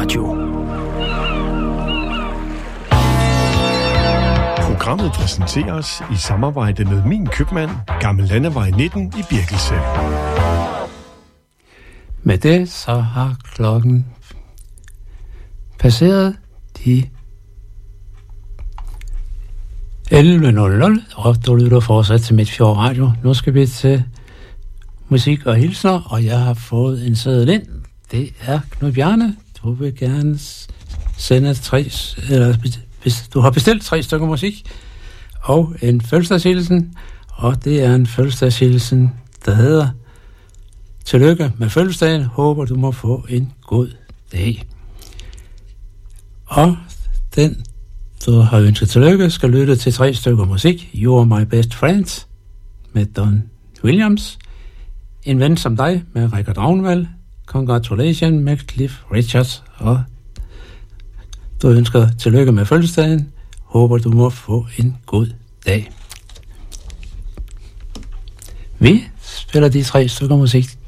Radio. Programmet præsenteres i samarbejde med Min Købmand, Gammel Landevej 19 i Birkelse. Med det så har klokken passeret de 11.00, og du lytter fortsat til Midtfjord Radio. Nu skal vi til musik og hilsner, og jeg har fået en seddel ind. Det er Knud Bjarne. Du vil gerne sende hvis du har bestilt 3 stykker musik og en fødselsdagshilsen, og det er en fødselsdagshilsen, der hedder: tillykke med fødselsdagen, håber du må få en god dag. Og den, du har ønsket tillykke, skal lytte til 3 stykker musik: You Are My Best Friend med Don Williams, En ven som dig med Richard Ragnvald, Congratulations med Cliff Richards, og du ønsker tillykke med fødselsdagen, håber du må få en god dag. Vi spiller de 3 stykker musik